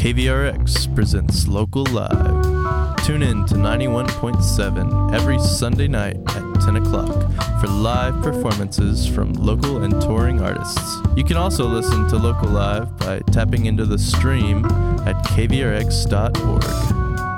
KVRX presents Local Live. Tune in to 91.7 every Sunday night at 10 o'clock for live performances from local and touring artists. You can also listen to Local Live by tapping into the stream at kvrx.org.